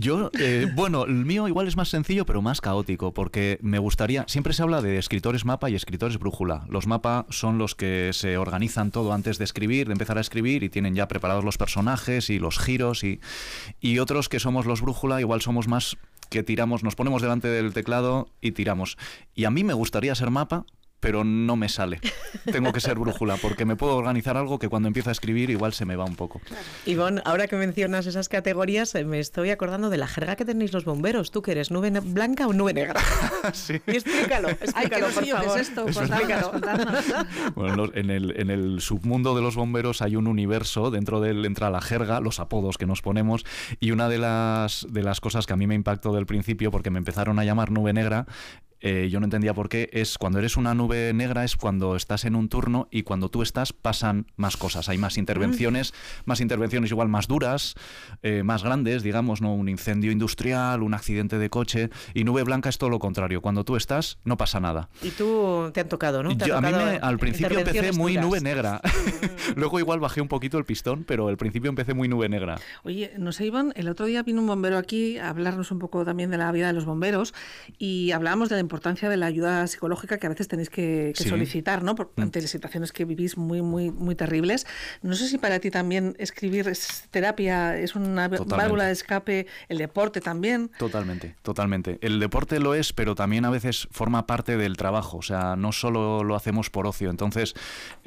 Bueno, el mío igual es más sencillo, pero más caótico, porque me gustaría... Siempre se habla de escritores mapa y escritores brújula. Los mapa son los que se organizan todo antes de escribir, de empezar a escribir, y tienen ya preparados los personajes y los giros, y otros que somos los brújula, igual somos más que tiramos, nos ponemos delante del teclado y tiramos. Y a mí me gustaría ser mapa, pero no me sale. Tengo que ser brújula, porque me puedo organizar algo que cuando empiezo a escribir igual se me va un poco. Ivonne, ahora que mencionas esas categorías, me estoy acordando de la jerga que tenéis los bomberos. ¿Tú qué eres, nube blanca o nube negra? Sí. Y explícalo, por favor. ¿Qué es esto? Cuéntanos. Bueno, en el submundo de los bomberos hay un universo, dentro de él entra la jerga, los apodos que nos ponemos, y una de las cosas que a mí me impactó del principio, porque me empezaron a llamar nube negra, yo no entendía por qué, es cuando eres una nube negra es cuando estás en un turno y cuando tú estás pasan más cosas, hay más intervenciones igual más duras, más grandes, digamos, ¿no? Un incendio industrial, un accidente de coche, y nube blanca es todo lo contrario, cuando tú estás no pasa nada. Y tú te han tocado, ¿no? A mí al principio empecé muy nube negra, luego igual bajé un poquito el pistón, pero al principio empecé muy nube negra. Oye, no sé, Iván, el otro día vino un bombero aquí a hablarnos un poco también de la vida de los bomberos y hablábamos de la importancia de la ayuda psicológica que a veces tenéis que solicitar, ¿no? Ante las situaciones que vivís muy, muy, muy terribles. No sé si para ti también escribir es terapia, es una válvula de escape, el deporte también. Totalmente. El deporte lo es, pero también a veces forma parte del trabajo, o sea, no solo lo hacemos por ocio. Entonces,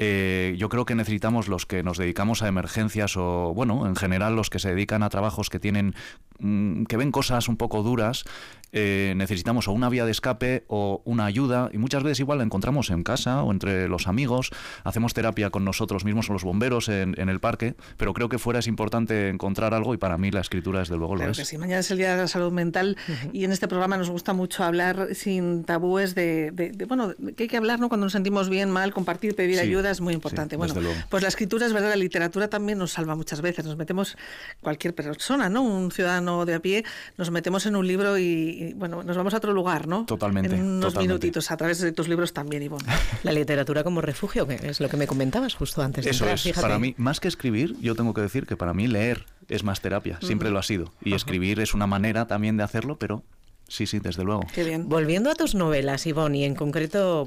yo creo que necesitamos los que nos dedicamos a emergencias o, bueno, en general los que se dedican a trabajos que tienen, que ven cosas un poco duras, necesitamos o una vía de escape o una ayuda, y muchas veces igual la encontramos en casa o entre los amigos, hacemos terapia con nosotros mismos o los bomberos en el parque, pero creo que fuera es importante encontrar algo, y para mí la escritura desde luego claro lo es. Que sí, mañana es el Día de la Salud Mental y en este programa nos gusta mucho hablar sin tabúes de que hay que hablar, ¿no? Cuando nos sentimos bien, mal, compartir, pedir ayuda es muy importante. Sí, bueno, pues la escritura es verdad, la literatura también nos salva muchas veces, nos metemos, cualquier persona, ¿no? Un ciudadano de a pie, nos metemos en un libro y bueno, nos vamos a otro lugar, ¿no? Totalmente. En unos minutitos, a través de tus libros también, Ivonne. La literatura como refugio, que es lo que me comentabas justo antes de entrar. Eso es, fíjate. Para mí, más que escribir, yo tengo que decir que para mí leer es más terapia, siempre lo ha sido. Y escribir es una manera también de hacerlo, pero sí, desde luego. Qué bien. Volviendo a tus novelas, Ivonne, y en concreto,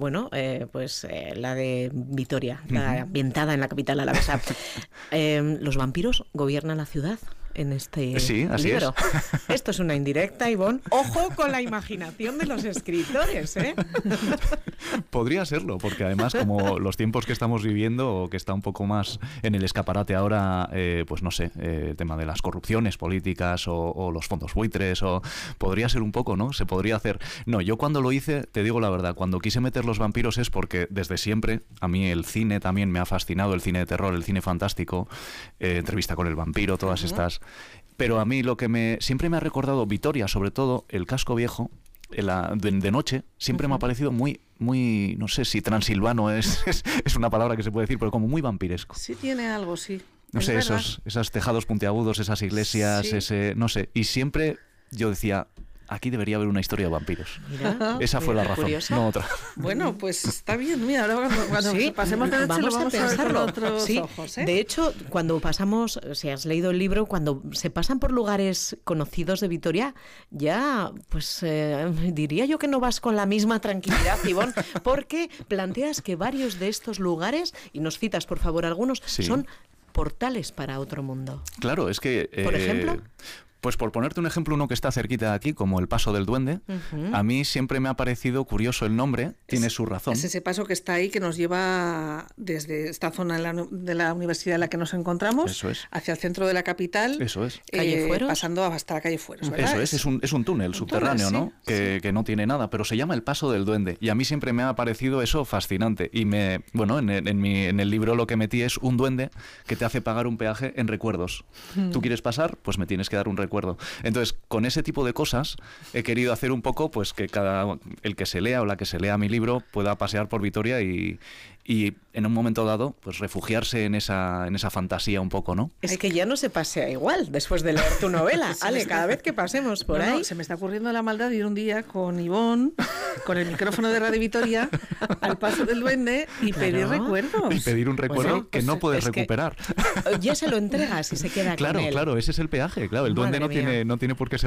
la de Vitoria, la ambientada en la capital alavesa. ¿Los vampiros gobiernan la ciudad en este libro? Es. Esto es una indirecta, Ivonne. Ojo con la imaginación de los escritores, ¿eh? Podría serlo, porque además, como los tiempos que estamos viviendo, o que está un poco más en el escaparate ahora, pues no sé, el tema de las corrupciones políticas o los fondos buitres, o podría ser un poco, ¿no? Se podría hacer. No, yo cuando lo hice, te digo la verdad, cuando quise meter los vampiros es porque desde siempre, a mí el cine también me ha fascinado, el cine de terror, el cine fantástico, Entrevista con el vampiro, todas estas. Pero a mí lo que siempre me ha recordado Vitoria, sobre todo el casco viejo, de noche, siempre me ha parecido muy, no sé si transilvano es una palabra que se puede decir, pero como muy vampiresco. Sí tiene algo, sí. No sé, esos tejados puntiagudos, esas iglesias, no sé. Y siempre yo decía, aquí debería haber una historia de vampiros. Esa fue la razón, curiosa. No otra. Bueno, pues está bien. Mira, ahora cuando pasemos de noche vamos a pensarlo. Ver con otros ojos, ¿eh? De hecho, cuando pasamos, si has leído el libro, cuando se pasan por lugares conocidos de Vitoria, ya, pues diría yo que no vas con la misma tranquilidad, Ivonne, porque planteas que varios de estos lugares, y nos citas por favor algunos, son portales para otro mundo. Claro, es que... ¿Por ejemplo? Pues por ponerte un ejemplo, uno que está cerquita de aquí, como el Paso del Duende, a mí siempre me ha parecido curioso el nombre, tiene su razón. Es ese paso que está ahí, que nos lleva desde esta zona de la universidad en la que nos encontramos, hacia el centro de la capital, calle Fueros, pasando hasta la calle Fueros, ¿verdad? Es un túnel subterráneo, ¿no? Que no tiene nada, pero se llama el Paso del Duende, y a mí siempre me ha parecido eso fascinante, y en el libro lo que metí es un duende que te hace pagar un peaje en recuerdos. Tú quieres pasar, pues me tienes que dar un recuerdo. Entonces, con ese tipo de cosas he querido hacer un poco, pues que el que se lea o la que se lea mi libro pueda pasear por Vitoria y en un momento dado, pues refugiarse en esa fantasía un poco, ¿no? Es que ya no se pasea igual después de leer tu novela. Ale, cada vez que pasemos por ahí... se me está ocurriendo la maldad de ir un día con Ivonne, con el micrófono de Radio Vitoria, al Paso del Duende y pedir recuerdos. Y pedir un recuerdo que no puedes recuperar. Ya se lo entregas y se queda con él. Claro, ese es el peaje. Claro, el duende no tiene por qué ser